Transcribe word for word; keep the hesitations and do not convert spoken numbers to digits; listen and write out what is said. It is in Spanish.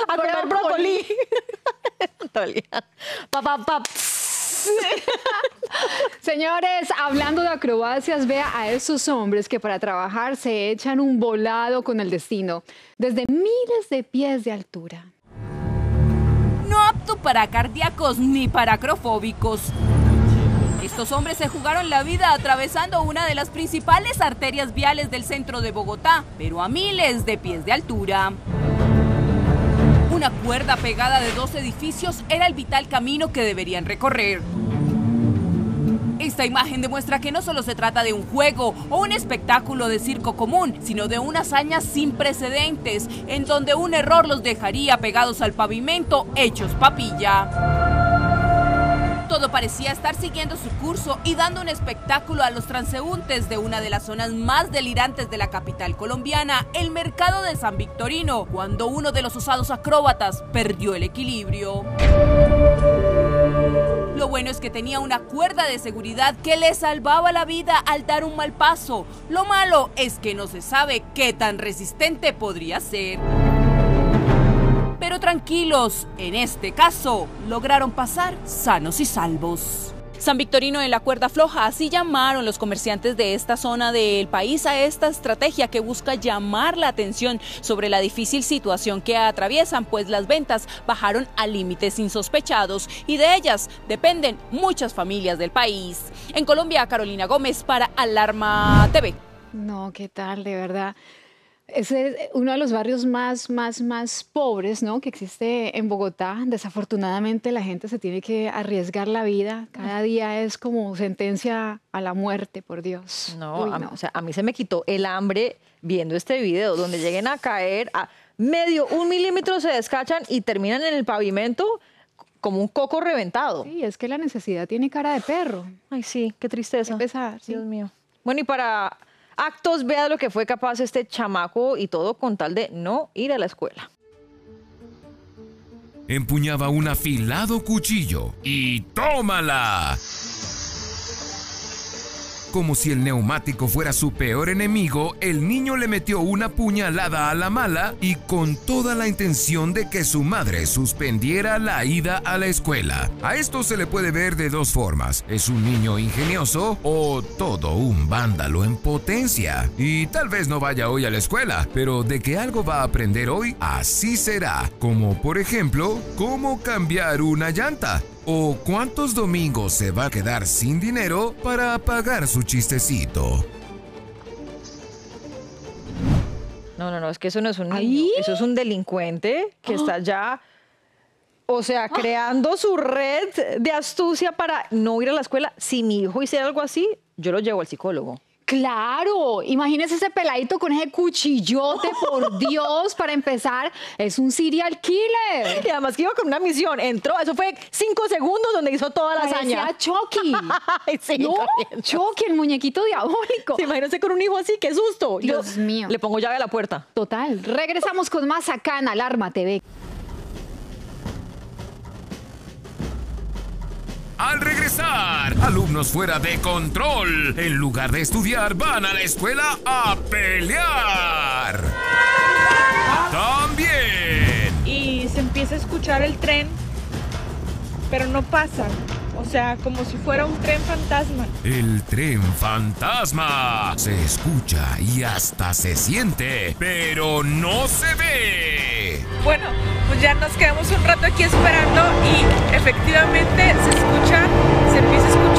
a comer brócoli. brócoli. pa, pa, pa. Señores, hablando de acrobacias, vea a esos hombres que para trabajar se echan un volado con el destino, desde miles de pies de altura. No apto para cardíacos ni para acrofóbicos. Estos hombres se jugaron la vida atravesando una de las principales arterias viales del centro de Bogotá, pero a miles de pies de altura. Una cuerda pegada de dos edificios era el vital camino que deberían recorrer. Esta imagen demuestra que no solo se trata de un juego o un espectáculo de circo común, sino de una hazaña sin precedentes, en donde un error los dejaría pegados al pavimento, hechos papilla. Todo parecía estar siguiendo su curso y dando un espectáculo a los transeúntes de una de las zonas más delirantes de la capital colombiana, el mercado de San Victorino, cuando uno de los osados acróbatas perdió el equilibrio. Lo bueno es que tenía una cuerda de seguridad que le salvaba la vida al dar un mal paso. Lo malo es que no se sabe qué tan resistente podría ser. Pero tranquilos, en este caso, lograron pasar sanos y salvos. San Victorino en la cuerda floja, así llamaron los comerciantes de esta zona del país a esta estrategia que busca llamar la atención sobre la difícil situación que atraviesan, pues las ventas bajaron a límites insospechados y de ellas dependen muchas familias del país. En Colombia, Carolina Gómez para Alarma T V. No, ¿qué tal? De verdad. Ese es uno de los barrios más, más, más pobres, ¿no?, que existe en Bogotá. Desafortunadamente la gente se tiene que arriesgar la vida. Cada día es como sentencia a la muerte, por Dios. No, Uy, a, no. o sea, a mí se me quitó el hambre viendo este video, donde lleguen a caer a medio un milímetro, se descachan y terminan en el pavimento como un coco reventado. Sí, es que la necesidad tiene cara de perro. Ay, sí, qué tristeza. Qué pesar, sí. Dios mío. Bueno, y para actos, vea lo que fue capaz este chamaco y todo con tal de no ir a la escuela. Empuñaba un afilado cuchillo y ¡tómala! Como si el neumático fuera su peor enemigo, el niño le metió una puñalada a la mala y con toda la intención de que su madre suspendiera la ida a la escuela. A esto se le puede ver de dos formas: ¿es un niño ingenioso o todo un vándalo en potencia? Y tal vez no vaya hoy a la escuela, pero de que algo va a aprender hoy, así será. Como por ejemplo, cómo cambiar una llanta. ¿O cuántos domingos se va a quedar sin dinero para pagar su chistecito? No, no, no, es que eso no es un ¿Ahí? niño, eso es un delincuente que está ya, o sea, creando su red de astucia para no ir a la escuela. Si mi hijo hiciera algo así, yo lo llevo al psicólogo. Claro, imagínese ese peladito con ese cuchillote, por Dios, para empezar, es un serial killer. Y además que iba con una misión, entró, eso fue cinco segundos donde hizo toda la hazaña. Parecía Chucky. Ay, sí, No, corriendo. Chucky, el muñequito diabólico. Sí, imagínese con un hijo así, qué susto. Dios Yo mío. Le pongo llave a la puerta. Total. Regresamos con más acá en Alarma T V. Al regresar, alumnos fuera de control. En lugar de estudiar, van a la escuela a pelear. También. Y se empieza a escuchar el tren, pero no pasa. O sea, como si fuera un tren fantasma. El tren fantasma se escucha y hasta se siente, pero no se ve. Bueno, pues ya nos quedamos un rato aquí esperando y efectivamente se escucha, se empieza a escuchar